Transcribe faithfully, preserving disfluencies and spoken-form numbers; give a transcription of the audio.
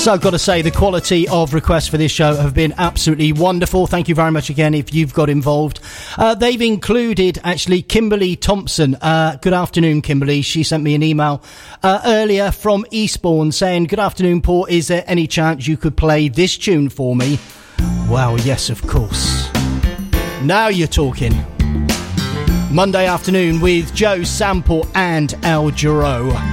So I've got to say, the quality of requests for this show have been absolutely wonderful. Thank you very much again if you've got involved. Uh, they've included, actually, Kimberly Thompson. Uh, good afternoon, Kimberly. She sent me an email uh, earlier from Eastbourne saying, good afternoon, Paul. Is there any chance you could play this tune for me? Well, yes, of course. Now you're talking. Monday afternoon with Joe Sample and Al Jarreau.